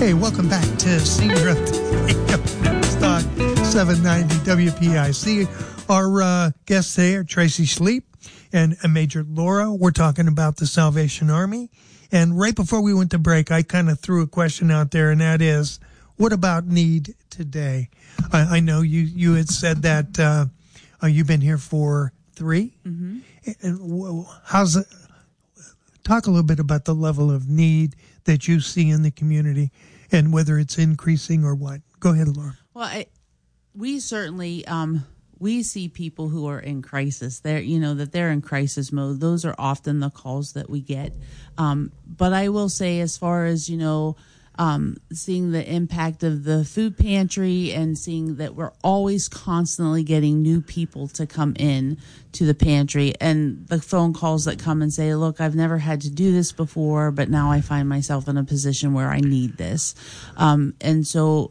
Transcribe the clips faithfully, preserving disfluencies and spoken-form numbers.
Hey, welcome back to Senior of the Stock seven ninety W P I C. Our uh, guests today are Tracy Sleep and Major Laura. We're talking about the Salvation Army. And right before we went to break, I kind of threw a question out there, and that is, what about need today? I, I know you, you had said that uh, uh, you've been here for three. Mm-hmm. And how's it? Talk a little bit about the level of need that you see in the community and whether it's increasing or what. Go ahead, Laura. Well, I, we certainly um, we see people who are in crisis. They're you know that they're in crisis mode. Those are often the calls that we get. Um, but I will say, as far as you know. Um, seeing the impact of the food pantry and seeing that we're always constantly getting new people to come in to the pantry, and the phone calls that come and say, look, I've never had to do this before, but now I find myself in a position where I need this. Um, and so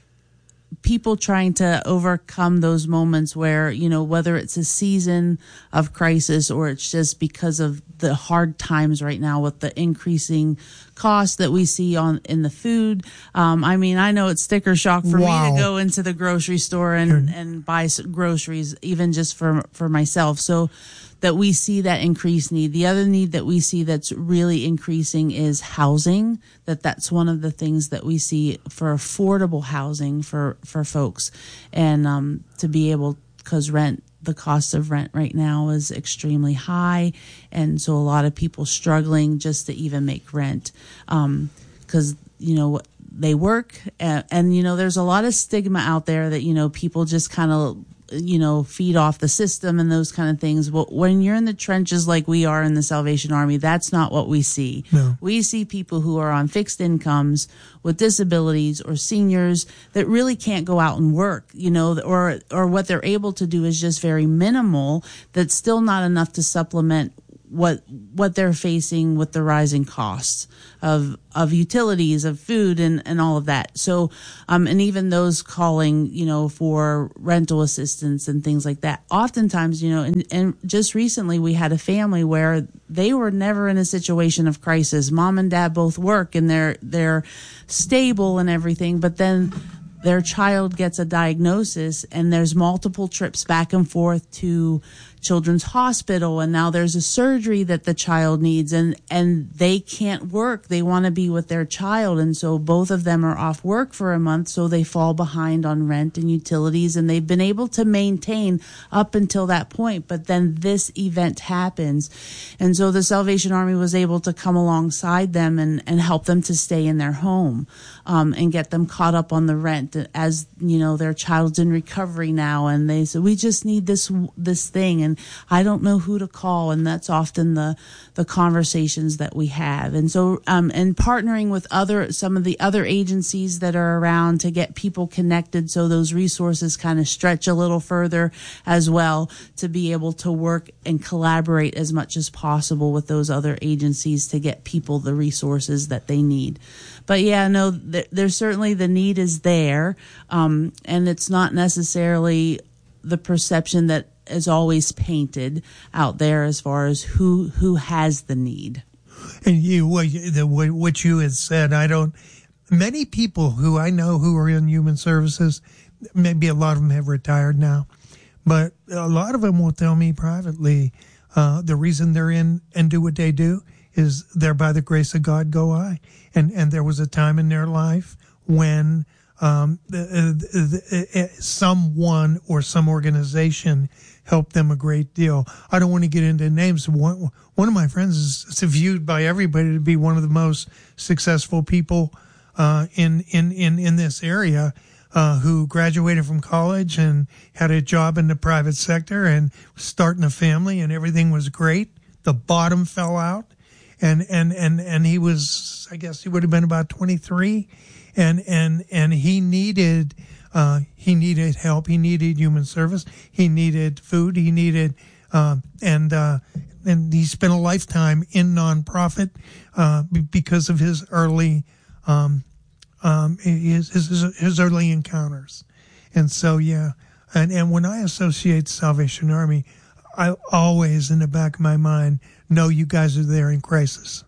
people trying to overcome those moments where, you know, whether it's a season of crisis or it's just because of the hard times right now with the increasing cost that we see on in the food. Um, I mean, I know it's sticker shock for wow. me to go into the grocery store and, and buy groceries, even just for, for myself. So that we see that increased need. The other need that we see that's really increasing is housing, that that's one of the things that we see for affordable housing for, for folks. And um, to be able, because rent, the cost of rent right now is extremely high. And so a lot of people struggling just to even make rent because, um, you know, they work and, and, you know, there's a lot of stigma out there that, you know, people just kind of, you know, feed off the system and those kind of things. Well, when you're in the trenches like we are in the Salvation Army, that's not what we see. No. We see people who are on fixed incomes with disabilities or seniors that really can't go out and work, you know, or, or what they're able to do is just very minimal. That's still not enough to supplement what what they're facing with the rising costs of of utilities, of food, and, and all of that. So, um, and even those calling, you know, for rental assistance and things like that. Oftentimes, you know, and, and just recently we had a family where they were never in a situation of crisis. Mom and dad both work and they're they're stable and everything, but then their child gets a diagnosis and there's multiple trips back and forth to Children's Hospital, and now there's a surgery that the child needs, and and they can't work. They want to be with their child, and so both of them are off work for a month, so they fall behind on rent and utilities, and they've been able to maintain up until that point, but then this event happens, and so the Salvation Army was able to come alongside them and, and help them to stay in their home um, and get them caught up on the rent as, you know, their child's in recovery now, and they said, we just need this this thing, and I don't know who to call, and that's often the the conversations that we have. And so, um, and partnering with other some of the other agencies that are around to get people connected, so those resources kind of stretch a little further as well, to be able to work and collaborate as much as possible with those other agencies to get people the resources that they need. But yeah, no, th- there's certainly the need is there, um, and it's not necessarily the perception that is always painted out there as far as who who has the need. And you, what you, the, what you had said, I don't. Many people who I know who are in human services, maybe a lot of them have retired now, but a lot of them will tell me privately uh, the reason they're in and do what they do is they're by the grace of God go I. And and there was a time in their life when um, the, the, the, someone or some organization helped them a great deal. I don't want to get into names. One, one of my friends is viewed by everybody to be one of the most successful people uh, in, in, in, in this area, uh, who graduated from college and had a job in the private sector and starting a family, and everything was great. The bottom fell out. And, and, and, and he was, I guess he would have been about twenty-three, and, and, and he needed, uh, he needed help. He needed human service. He needed food. He needed, uh, and, uh, and he spent a lifetime in nonprofit, uh, because of his early, um, um, his, his, his early encounters. And so, yeah. And, and when I associate Salvation Army, I always, in the back of my mind, know you guys are there in crisis.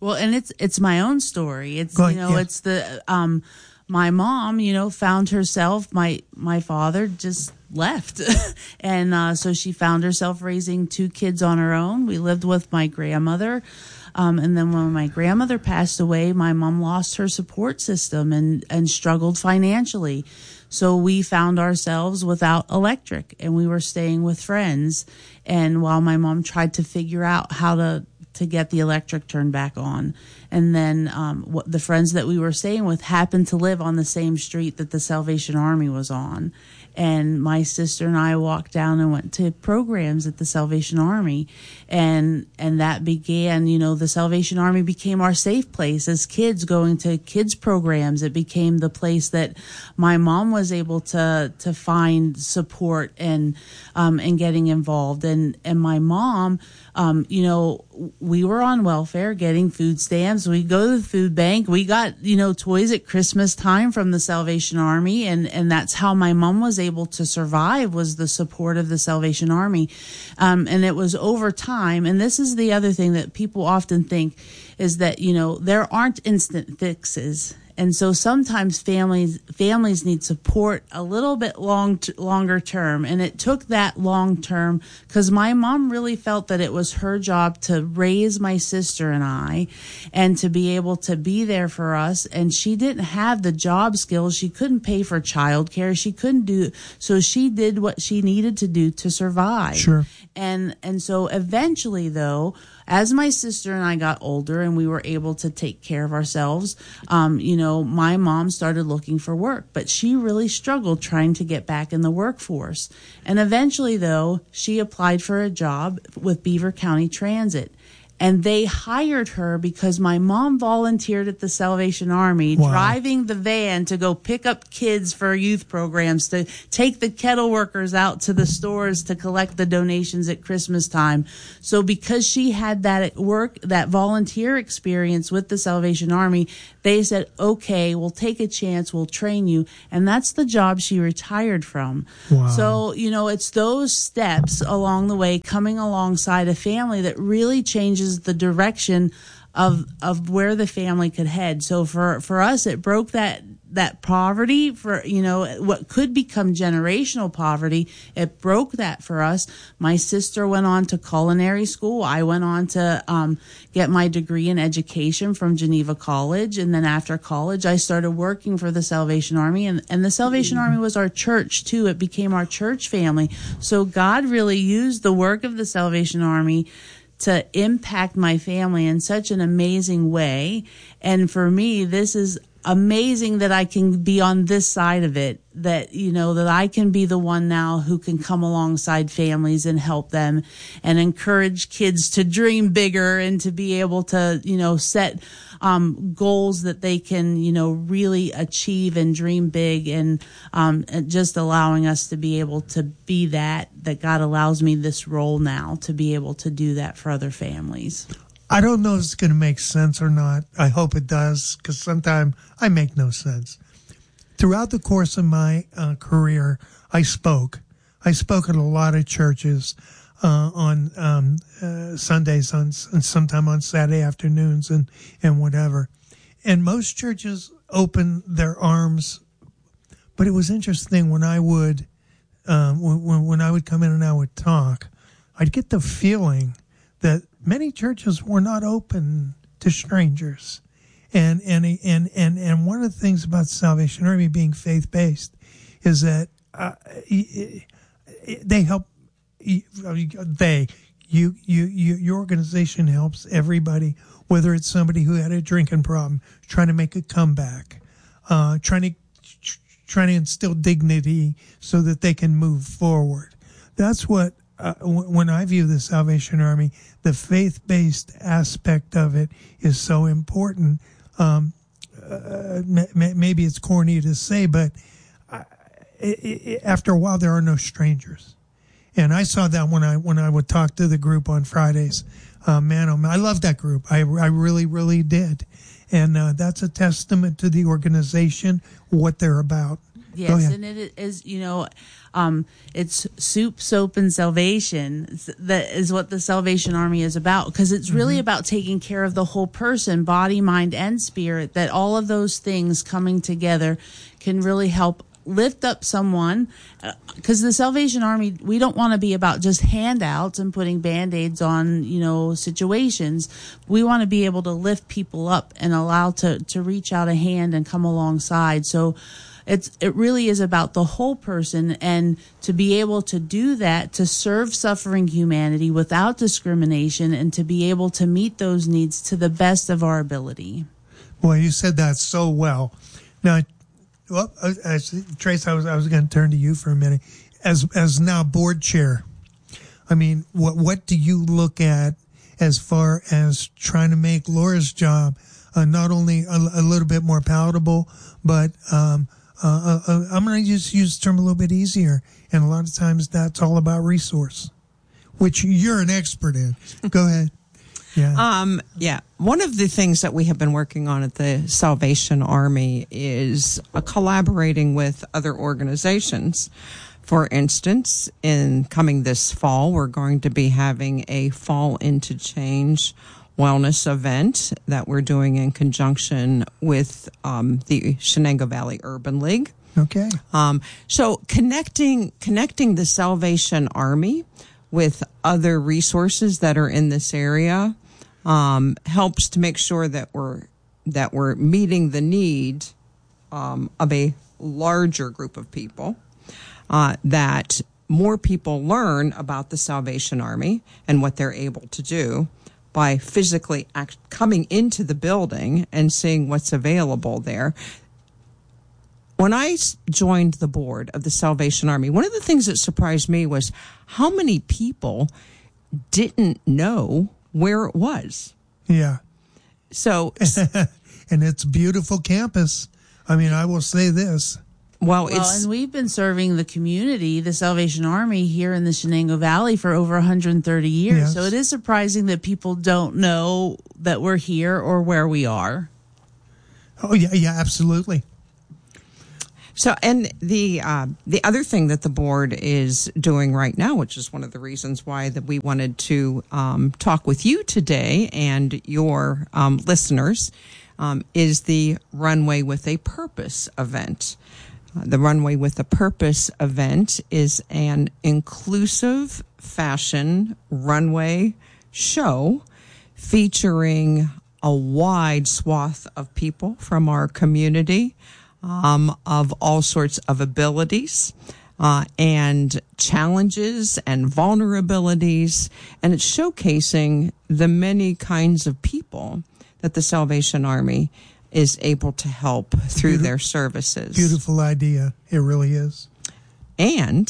Well, and it's it's my own story. It's Go you ahead, know, yeah. it's the um my mom, you know, found herself my my father just left. and uh so she found herself raising two kids on her own. We lived with my grandmother. Um, and then when my grandmother passed away, my mom lost her support system and, and struggled financially. So we found ourselves without electric, and we were staying with friends. And while my mom tried to figure out how to, to get the electric turned back on. And then um, what, the friends that we were staying with happened to live on the same street that the Salvation Army was on. And my sister and I walked down and went to programs at the Salvation Army. And and that began, you know, the Salvation Army became our safe place as kids going to kids programs. It became the place that my mom was able to to find support and um, and getting involved. And, and my mom, um, you know, we were on welfare getting food stamps. We go to the food bank. We got, you know, toys at Christmas time from the Salvation Army. And, and that's how my mom was able to survive, was the support of the Salvation Army. Um, and it was over time. And this is the other thing that people often think is that, you know, there aren't instant fixes. And so sometimes families families need support a little bit long longer term. And it took that long term because my mom really felt that it was her job to raise my sister and I and to be able to be there for us. And she didn't have the job skills. She couldn't pay for childcare. She couldn't do. So she did what she needed to do to survive. Sure. And and so eventually, though, as my sister and I got older and we were able to take care of ourselves, um, you know, my mom started looking for work, but she really struggled trying to get back in the workforce. And eventually, though, she applied for a job with Beaver County Transit. And they hired her because my mom volunteered at the Salvation Army, wow. driving the van to go pick up kids for youth programs, to take the kettle workers out to the stores to collect the donations at Christmas time. So because she had that work, that volunteer experience with the Salvation Army, they said, okay, we'll take a chance, we'll train you. And that's the job she retired from. Wow. So, you know, it's those steps along the way, coming alongside a family, that really changes the direction of of where the family could head. So for for us, it broke that that poverty, for, you know, what could become generational poverty. It broke that for us. My sister went on to culinary school. I went on to um, get my degree in education from Geneva College. And then after college, I started working for the Salvation Army. And, and the Salvation Army was our church, too. It became our church family. So God really used the work of the Salvation Army to impact my family in such an amazing way. And for me, this is amazing that I can be on this side of it, that, you know, that I can be the one now who can come alongside families and help them and encourage kids to dream bigger and to be able to, you know, set um, goals that they can, you know, really achieve and dream big, and um, just allowing us to be able to be that, that God allows me this role now to be able to do that for other families. I don't know if it's going to make sense or not. I hope it does, because sometimes I make no sense. Throughout the course of my uh, career, I spoke. I spoke at a lot of churches uh, on um, uh, Sundays, on and sometime on Saturday afternoons, and, and whatever. And most churches open their arms. But it was interesting when I would um, when when I would come in and I would talk, I'd get the feeling that many churches were not open to strangers. And and and and, and one of the things about the Salvation Army being faith-based is that uh, they help, they, you, you, you, your organization helps everybody, whether it's somebody who had a drinking problem, trying to make a comeback, uh, trying to, trying to instill dignity so that they can move forward. That's what, Uh, when I view the Salvation Army, the faith-based aspect of it is so important. Um, uh, m- maybe it's corny to say, but I, it, it, after a while, there are no strangers. And I saw that when I when I would talk to the group on Fridays. Uh, man, oh man, I love that group. I, I really, really did. And uh, that's a testament to the organization, what they're about. Yes, and it is, you know, um, it's soup, soap, and salvation. That is what the Salvation Army is about, because it's really mm-hmm. about taking care of the whole person, body, mind, and spirit, that all of those things coming together can really help lift up someone. Because the Salvation Army, we don't want to be about just handouts and putting Band-Aids on, you know, situations. We want to be able to lift people up and allow to, to reach out a hand and come alongside. So It's it really is about the whole person, and to be able to do that, to serve suffering humanity without discrimination, and to be able to meet those needs to the best of our ability. Boy, you said that so well. Now, well, as, Trace, I was I was going to turn to you for a minute. As as now board chair, I mean, what what do you look at as far as trying to make Laura's job uh, not only a, a little bit more palatable, but um, Uh, uh, I'm going to just use the term a little bit easier, and a lot of times that's all about resource, which you're an expert in. Go ahead. Yeah. Um, yeah. One of the things that we have been working on at the Salvation Army is uh, collaborating with other organizations. For instance, in coming this fall, we're going to be having a Fall into Change wellness event that we're doing in conjunction with um, the Shenango Valley Urban League. Okay. Um, so connecting connecting the Salvation Army with other resources that are in this area um, helps to make sure that we're that we're meeting the need um, of a larger group of people. Uh, that more people learn about the Salvation Army and what they're able to do by physically act, coming into the building and seeing what's available there. When I joined the board of the Salvation Army, one of the things that surprised me was how many people didn't know where it was. Yeah. So, and it's a beautiful campus. I mean, I will say this. Well, well, it's, and we've been serving the community, the Salvation Army, here in the Shenango Valley for over one hundred thirty years. Yes. So it is surprising that people don't know that we're here or where we are. Oh, yeah, yeah, absolutely. So, and the uh, the other thing that the board is doing right now, which is one of the reasons why that we wanted to um, talk with you today and your um, listeners, um, is the Runway with a Purpose event. Uh, the Runway with a Purpose event is an inclusive fashion runway show featuring a wide swath of people from our community, um, of all sorts of abilities uh, and challenges and vulnerabilities. And it's showcasing the many kinds of people that the Salvation Army is able to help through Beautiful. Their services. Beautiful idea. It really is. And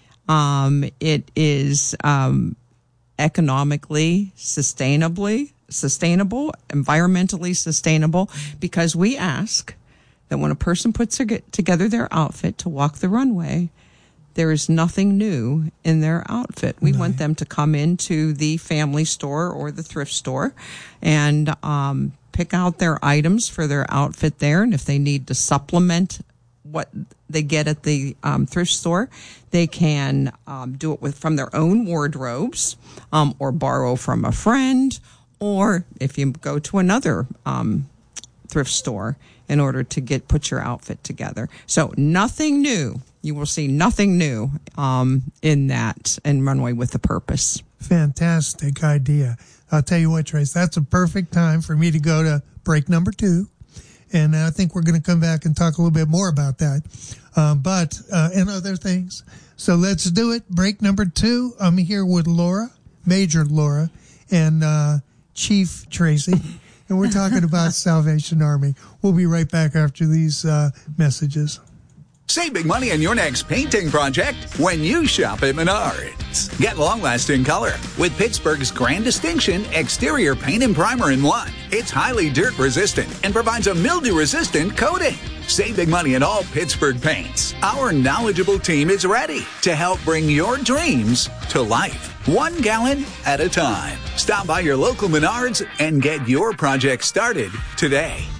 um, it is um, economically sustainably sustainable, environmentally sustainable, because we ask that when a person puts together their outfit to walk the runway, there is nothing new in their outfit. We right. want them to come into the family store or the thrift store and um, pick out their items for their outfit there. And if they need to supplement what they get at the um, thrift store, they can um, do it with from their own wardrobes um, or borrow from a friend, or if you go to another um, thrift store in order to get put your outfit together. So nothing new. You will see nothing new um, in that, in Runway with a Purpose. Fantastic idea. I'll tell you what, Trace, that's a perfect time for me to go to break number two. And I think we're going to come back and talk a little bit more about that. Um, but, uh, and other things. So let's do it. Break number two. I'm here with Laura, Major Laura, and uh, Chief Tracy. And we're talking about Salvation Army. We'll be right back after these uh, messages. Save big money on your next painting project when you shop at Menards. Get long-lasting color with Pittsburgh's Grand Distinction Exterior Paint and Primer in one. It's highly dirt-resistant and provides a mildew-resistant coating. Save big money on all Pittsburgh paints. Our knowledgeable team is ready to help bring your dreams to life, one gallon at a time. Stop by your local Menards and get your project started today.